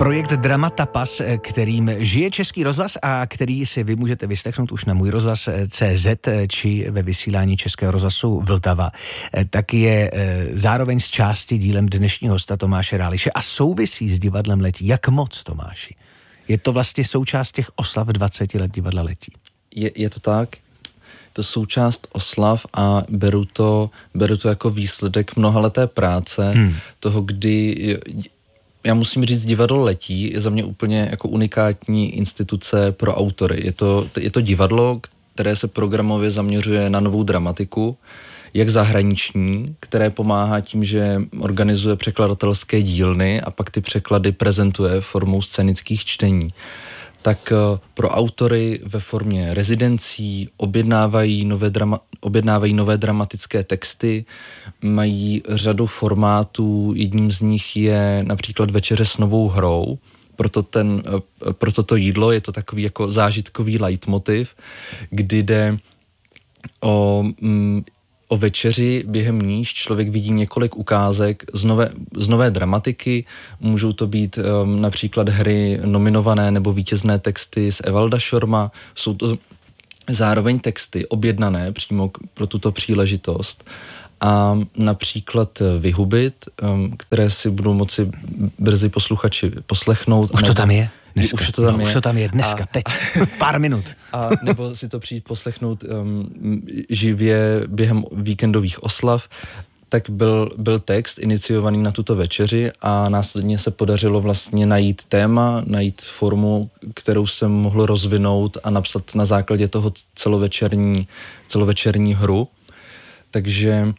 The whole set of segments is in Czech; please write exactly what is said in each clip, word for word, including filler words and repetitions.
Projekt Dramatapas, kterým žije Český rozhlas a který si vy můžete vyslechnout už na můj rozhlas tečka cé zet či ve vysílání Českého rozhlasu Vltava, tak je zároveň z části dílem dnešního hosta Tomáše Ráliše a souvisí s divadlem Letí. Jak moc, Tomáši? Je to vlastně součást těch oslav dvaceti let divadla Letí? Je, je to tak. To součást oslav a beru to, beru to jako výsledek mnohaleté práce, hmm. toho, kdy... Já musím říct, divadlo Letí je za mě úplně jako unikátní instituce pro autory. Je to, je to divadlo, které se programově zaměřuje na novou dramatiku, jak zahraniční, které pomáhá tím, že organizuje překladatelské dílny a pak ty překlady prezentuje formou scénických čtení. Tak pro autory ve formě rezidencí objednávají nové, drama, objednávají nové dramatické texty, mají řadu formátů, jedním z nich je například Večeře s novou hrou, proto, ten, proto to jídlo je to takový jako zážitkový leitmotiv, kdy jde o... Mm, O večeři, během níž člověk vidí několik ukázek z nové, z nové dramatiky. Můžou to být um, například hry nominované nebo vítězné texty z Evalda Šorma. Jsou to zároveň texty objednané přímo k, pro tuto příležitost. A například Vyhubit, um, které si budou moci brzy posluchači poslechnout. Už to tam je? Dneska. Už to tam, no, je. Už to tam je dneska, a, teď, pár minut. A nebo si to přijít poslechnout um, živě během víkendových oslav, tak byl, byl text iniciovaný na tuto večeři a následně se podařilo vlastně najít téma, najít formu, kterou se mohlo rozvinout a napsat na základě toho celovečerní, celovečerní hru. Takže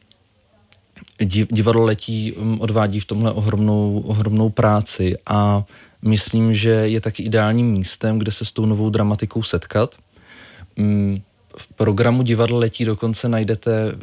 divadlo Letí odvádí v tomhle ohromnou, ohromnou práci a myslím, že je taky ideálním místem, kde se s tou novou dramatikou setkat. V programu divadlo Letí dokonce najdete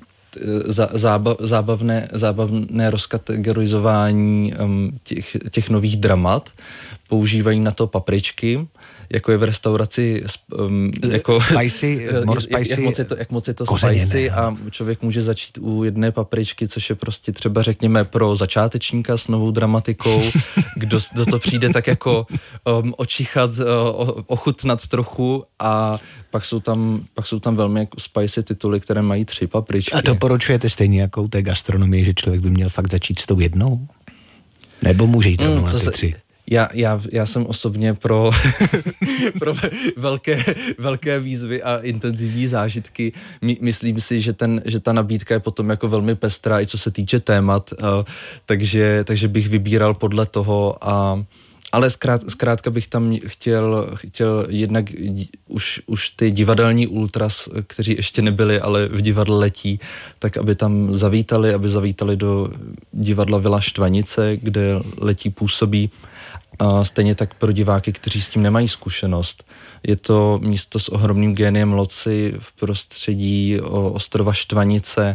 zábav, zábavné, zábavné rozkategorizování těch, těch nových dramat. Používají na to papričky, jako je v restauraci um, jako spicy, more spicy, jak, jak moc je to, jak moc je to spicy a člověk může začít u jedné papričky, což je prostě třeba řekněme pro začátečníka s novou dramatikou, kdo do to přijde tak jako um, očichat, uh, ochutnat trochu a pak jsou tam, pak jsou tam velmi jako spicy tituly, které mají tři papričky. A doporučujete stejně jako u té gastronomie, že člověk by měl fakt začít s tou jednou? Nebo může jít rovnou mm, na ty tři? Já, já, já jsem osobně pro, pro velké, velké výzvy a intenzivní zážitky. My, myslím si, že, ten, že ta nabídka je potom jako velmi pestrá, i co se týče témat, uh, takže, takže bych vybíral podle toho a ale zkrát, zkrátka bych tam chtěl, chtěl jednak už, už ty divadelní ultras, kteří ještě nebyli, ale v divadle Letí, tak aby tam zavítali, aby zavítali do divadla Vila Štvanice, kde Letí působí. A stejně tak pro diváky, kteří s tím nemají zkušenost. Je to místo s ohromným géniem loci v prostředí ostrova Štvanice,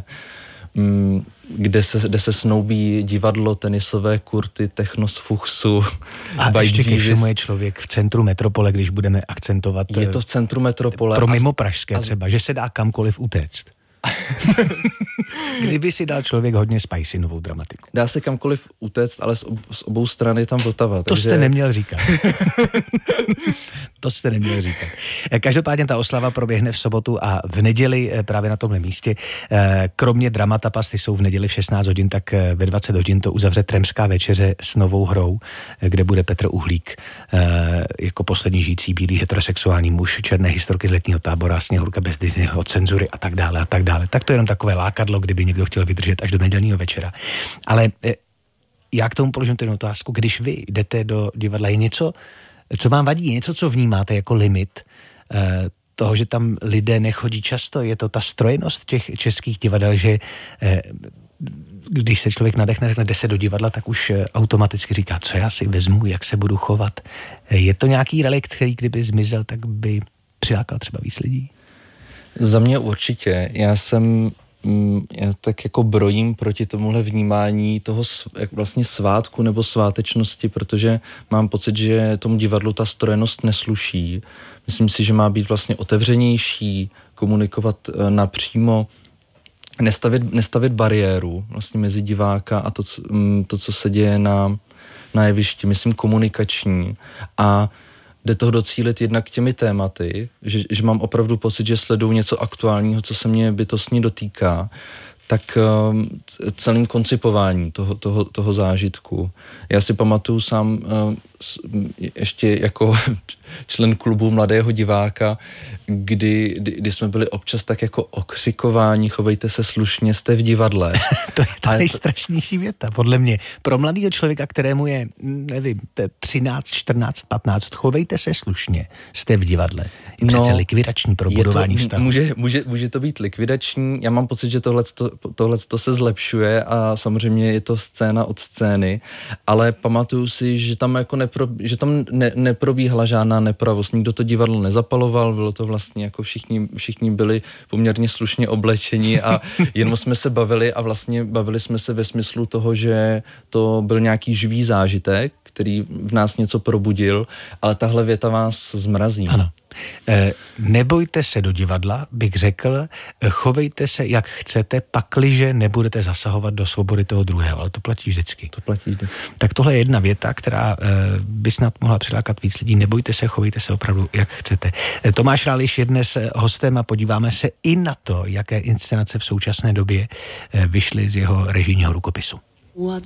kde se, kde se snoubí divadlo, tenisové kurty, techno z Fuchsu. A ještě ke všemu je člověk v centru metropole, když budeme akcentovat. Je to v centru metropole. Pro mimo pražské a třeba, že se dá kamkoliv utéct. Kdyby si dal člověk hodně spicy novou dramatiku. Dá se kamkoliv utéct, ale z, ob, z obou stran je tam Vltava. To takže... jste neměl říkat. To jste neměl říkat. Každopádně ta oslava proběhne v sobotu a v neděli právě na tomhle místě. Kromě Dramatapas, ty jsou v neděli v šestnáct hodin, tak ve dvacet hodin to uzavře Tremská večeře s novou hrou, kde bude Petr Uhlík jako poslední žijící bílý heterosexuální muž, černé historky z letního tábora, Sněhurka bez Disneyho, cenzury a tak dále a tak dále. Tak to je jenom takové lákadlo, kdyby někdo chtěl vydržet až do nedělního večera. Ale já k tomu položím ten otázku, když vy jdete do divadla, je něco, co vám vadí, něco, co vnímáte jako limit eh, toho, že tam lidé nechodí často, je to ta strojnost těch českých divadel, že eh, když se člověk nadechne, řekne, jde se do divadla, tak už eh, automaticky říká, co já si vezmu, jak se budu chovat. Eh, je to nějaký relikt, který kdyby zmizel, tak by přilákal třeba víc lidí? Za mě určitě. Já jsem já tak jako brojím proti tomuhle vnímání toho jak vlastně svátku nebo svátečnosti, protože mám pocit, že tomu divadlu ta strojenost nesluší. Myslím si, že má být vlastně otevřenější, komunikovat napřímo, nestavit, nestavit bariéru vlastně mezi diváka a to, to, co se děje na, na jevišti, myslím komunikační a jde toho docílit jednak těmi tématy, že, že mám opravdu pocit, že sleduju něco aktuálního, co se mě bytostně dotýká, tak um, celým koncipováním toho, toho, toho zážitku. Já si pamatuju sám um, ještě jako člen klubu mladého diváka, kdy, kdy, kdy jsme byli občas tak jako okřikováni, chovejte se slušně, jste v divadle. To je ta nejstrašnější věta, podle mě. Pro mladého člověka, kterému je, nevím, třináct, čtrnáct, patnáct, chovejte se slušně, jste v divadle. Je přece no, likvidační pro budování vztahu. Může, může, může to být likvidační, já mám pocit, že tohle tohleto se zlepšuje a samozřejmě je to scéna od scény, ale pamatuju si, že tam jako nepro, že tam ne, neprobíhala žádná nepravost, nikdo to divadlo nezapaloval, bylo to vlastně jako všichni, všichni byli poměrně slušně oblečeni a jenom jsme se bavili a vlastně bavili jsme se ve smyslu toho, že to byl nějaký živý zážitek, který v nás něco probudil, ale tahle věta vás zmrazí. Ano. E, nebojte se do divadla, bych řekl, chovejte se, jak chcete, pakliže nebudete zasahovat do svobody toho druhého, ale to platí vždycky. To platí vždycky. Tak tohle je jedna věta, která e, by snad mohla přilákat víc lidí. Nebojte se, chovejte se opravdu, jak chcete. E, Tomáš Ráliš je dnes hostem a podíváme se i na to, jaké inscenace v současné době e, vyšly z jeho režijního rukopisu. What